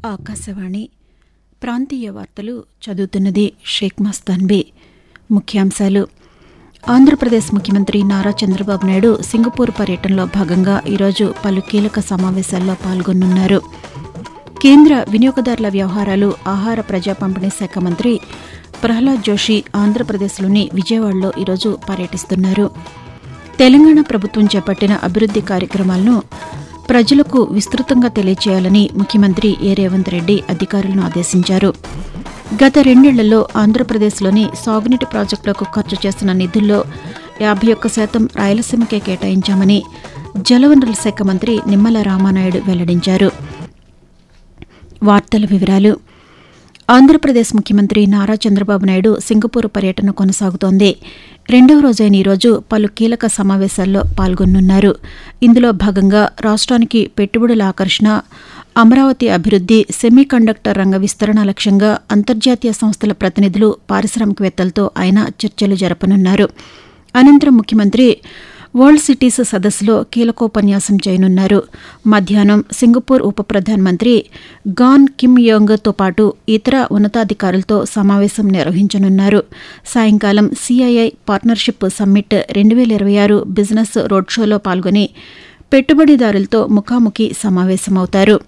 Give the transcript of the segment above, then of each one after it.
ఆకాశవాణి ప్రాంతీయ వార్తలు చదువుతున్నది షేక్ మస్తాన్బీ. ముఖ్యాంశాలు. ఆంధ్రప్రదేశ్ ముఖ్యమంత్రి నారా చంద్రబాబు నాయుడు సింగపూర్ పర్యటనలో భాగంగా ఈరోజు పలు కీలక సమావేశాల్లో పాల్గొనున్నారు. కేంద్ర వినియోగదారుల వ్యవహారాలు, ఆహార ప్రజా పంపిణీ శాఖ మంత్రి ప్రహ్లాద్ జోషి ఆంధ్రప్రదేశ్లోని విజయవాడలో ఈరోజు పర్యటిస్తున్నారు. తెలంగాణ ప్రభుత్వం చేపట్టిన అభివృద్ది కార్యక్రమాలను ప్రజలకు విస్తృతంగా తెలియజేయాలని ముఖ్యమంత్రి రేవంత్ రెడ్డి అధికారులను ఆదేశించారు. గత 2 ఏళ్లలో ఆంధ్రప్రదేశ్లోని సాగునీటి ప్రాజెక్టులకు ఖర్చు చేసిన నిధుల్లో 51% రాయలసీమకే కేటాయించామని జలవనరుల శాఖ మంత్రి నిమ్మల రామానాయుడు వెల్లడించారు. వార్తల వివరాలు. ఆంధ్రప్రదేశ్ ముఖ్యమంత్రి నారా చంద్రబాబు నాయుడు సింగపూర్ పర్యటన కొనసాగుతోంది. 2వ రోజైన ఈరోజు పలు కీలక సమావేశాల్లో పాల్గొనున్నారు. ఇందులో భాగంగా రాష్ట్రానికి పెట్టుబడుల ఆకర్షణ, అమరావతి అభివృద్ది, సెమీ కండక్టర్ రంగ విస్తరణ లక్ష్యంగా అంతర్జాతీయ సంస్థల ప్రతినిధులు, పారిశ్రామికవేత్తలతో ఆయన చర్చలు జరపనున్నారు. అనంతరం ముఖ్యమంత్రి వరల్డ్ సిటీస్ సదస్సులో కీలకోపన్యాసం చేయనున్నారు. మధ్యాహ్నం సింగపూర్ ఉప ప్రధానమంత్రి గాన్ కిమ్ యోంగ్తో పాటు ఇతర ఉన్నతాధికారులతో సమావేశం నిర్వహించనున్నారు. సాయంకాలం CII partnership summit 2026 business road షోలో పాల్గొని పెట్టుబడిదారులతో ముఖాముఖి సమావేశమవుతారు.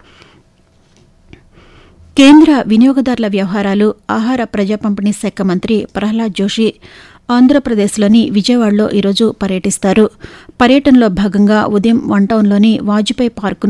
కేంద్ర వినియోగదారుల వ్యవహారాలు, ఆహార ప్రజా పంపిణీ శాఖ మంత్రి ప్రహ్లాద్ జోషి ఆంధ్రప్రదేశ్లోని విజయవాడలో ఈరోజు పర్యటిస్తారు. పర్యటనలో భాగంగా ఉదయం 1 టౌన్లోని వాజ్పేయి పార్కును